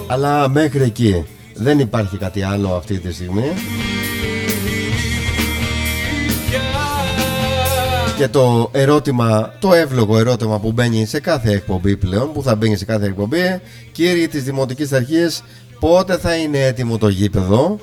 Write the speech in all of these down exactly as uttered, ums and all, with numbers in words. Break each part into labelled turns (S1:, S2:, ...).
S1: Αλλά μέχρι εκεί δεν υπάρχει κάτι άλλο αυτή τη στιγμή. Και το ερώτημα, το εύλογο ερώτημα που μπαίνει σε κάθε εκπομπή πλέον, που θα μπαίνει σε κάθε εκπομπή: κύριοι της Δημοτικής Αρχής, πότε θα είναι έτοιμο το γήπεδο?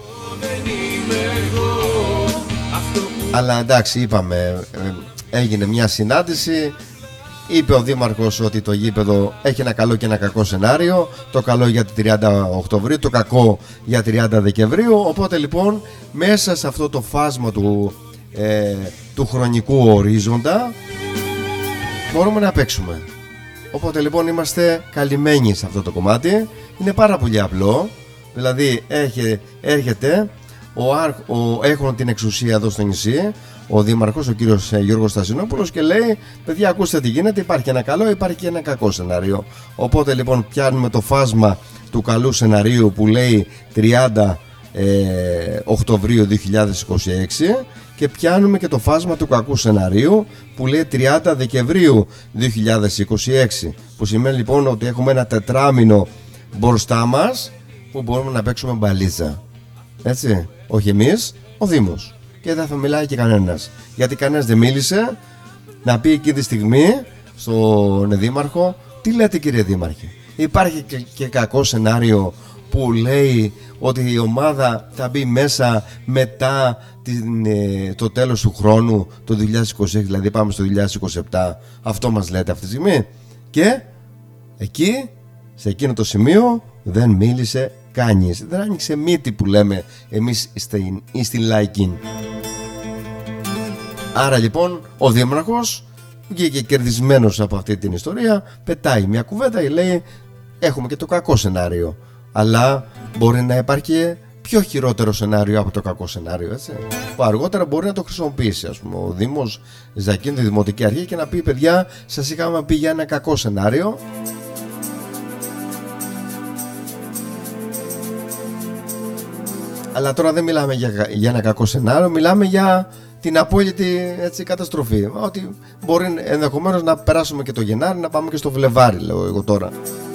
S1: Αλλά εντάξει, είπαμε, έγινε μια συνάντηση. Είπε ο Δήμαρχος ότι το γήπεδο έχει ένα καλό και ένα κακό σενάριο. Το καλό για την τριάντα Οκτωβρίου, το κακό για τριάντα Δεκεμβρίου. Οπότε λοιπόν μέσα σε αυτό το φάσμα του, ε, του χρονικού ορίζοντα μπορούμε να παίξουμε. Οπότε λοιπόν είμαστε καλυμμένοι σε αυτό το κομμάτι. Είναι πάρα πολύ απλό. Δηλαδή έρχε, έρχεται ο, ο, έχουν την εξουσία εδώ στο νησί, ο Δήμαρχος, ο κύριος Γιώργος Στασινόπουλος, και λέει: παιδιά, ακούστε τι γίνεται, υπάρχει ένα καλό, υπάρχει και ένα κακό σενάριο. Οπότε λοιπόν πιάνουμε το φάσμα του καλού σεναρίου που λέει τριάντα Οκτωβρίου δύο χιλιάδες είκοσι έξι, και πιάνουμε και το φάσμα του κακού σεναρίου που λέει τριάντα Δεκεμβρίου δύο χιλιάδες είκοσι έξι, που σημαίνει λοιπόν ότι έχουμε ένα τετράμινο μπροστά μας που μπορούμε να παίξουμε μπαλίτσα. Έτσι, όχι εμείς, ο Δήμος. Και δεν θα μιλάει και κανένας, γιατί κανένας δεν μίλησε να πει εκεί τη στιγμή στον Δήμαρχο: τι λέτε κύριε Δήμαρχε, υπάρχει και, και κακό σενάριο που λέει ότι η ομάδα θα μπει μέσα μετά την, ε, το τέλος του χρόνου, το δύο χιλιάδες είκοσι έξι, δηλαδή πάμε στο δύο χιλιάδες είκοσι επτά? Αυτό μας λέτε αυτή τη στιγμή? Και εκεί, σε εκείνο το σημείο, δεν μίλησε κανείς. Δεν άνοιξε μύτη, που λέμε εμείς στην, στην λαϊκή. Άρα λοιπόν ο Δήμαρχος βγήκε κερδισμένος από αυτή την ιστορία. Πετάει μια κουβέντα και λέει: έχουμε και το κακό σενάριο, αλλά μπορεί να υπάρχει πιο χειρότερο σενάριο από το κακό σενάριο, έτσι, που αργότερα μπορεί να το χρησιμοποιήσει, ας πούμε, ο Δήμος, σε εκείνη τη Δημοτική Αρχή, και να πει: παιδιά, σας είχαμε πει για ένα κακό σενάριο, αλλά τώρα δεν μιλάμε για, για ένα κακό σενάριο, μιλάμε για την απόλυτη, έτσι, καταστροφή. Ότι μπορεί ενδεχομένως να περάσουμε και το Γενάρη, να πάμε και στο Φλεβάρι, λέω εγώ τώρα.